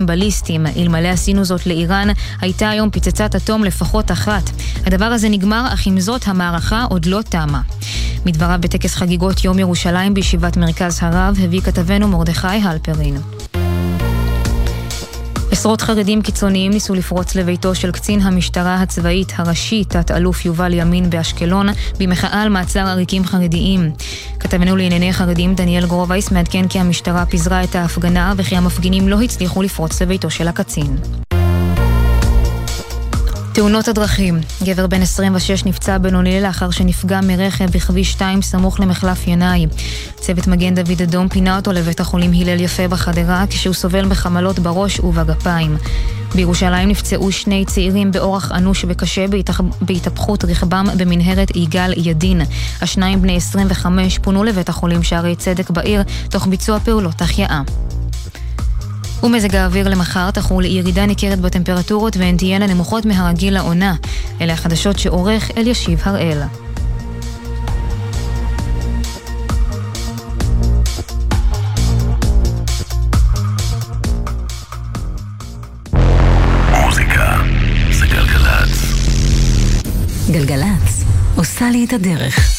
בליסטיים. אלמלא עשינו זאת לאיראן, הייתה היום פצצת אטום לפחות אחת. הדבר הזה נגמר, אך עם זאת המערכה עוד לא תמה. מדבריו בטקס חגיגות יום ירושלים בישיבת מרכז הרב, הביא כתבנו מרדכי הלפרין. עשרות חרדים קיצוניים ניסו לפרוץ לביתו של קצין המשטרה הצבאית הראשי, תת-אלוף יובל ימין באשקלון, במחאה על מעצר עריקים חרדיים. כתבנו לענייני חרדים דניאל גרובייס מעדכן כי המשטרה פיזרה את ההפגנה וכי המפגינים לא הצליחו לפרוץ לביתו של הקצין. תאונות הדרכים. גבר בן 26 נפצע בינוני לאחר שנפגע מרכב בכביש 2 סמוך למחלף ינאי. צוות מגן דוד אדום פינה אותו לבית החולים הלל יפה בחדרה כשהוא סובל מחמלות בראש ובגפיים. בירושלים נפצעו שני צעירים באורח אנוש וקשה בהתהפכות רכבם במנהרת יגאל ידין. השניים בני 25 פונו לבית החולים שערי צדק בעיר תוך ביצוע פעולות החייאה. ומזג האוויר למחר תחול ירידה ניכרת בטמפרטורות והן תהיינה נמוכות מהרגיל לעונה. אלה החדשות שעורך אלישיב הראל. מוזיקה זה גלגלצ. גלגלצ עושה לי את הדרך.